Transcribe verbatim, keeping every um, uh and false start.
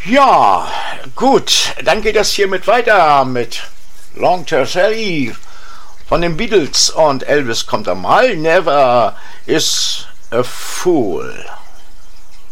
Ja, gut, dann geht das hiermit weiter mit Long Term Sally von den Beatles und Elvis kommt einmal. Never is a Fool.